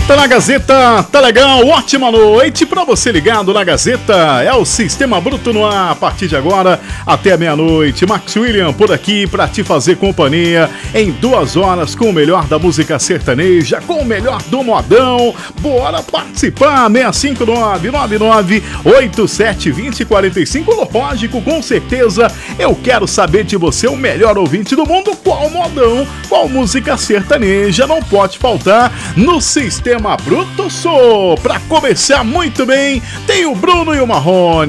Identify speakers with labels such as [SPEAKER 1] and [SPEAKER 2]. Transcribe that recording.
[SPEAKER 1] Tá na Gazeta, tá legal, ótima noite pra você ligado na Gazeta. É o Sistema Bruto no ar a partir de agora até a meia-noite. Max William por aqui pra te fazer companhia em 2 horas com o melhor da música sertaneja, com o melhor do modão. Bora participar, 65999872045. Lógico, com certeza eu quero saber de você, o melhor ouvinte do mundo, qual modão, qual música sertaneja não pode faltar no Sistema Bruto Sou. Pra começar muito bem, tem o Bruno e o Marrone.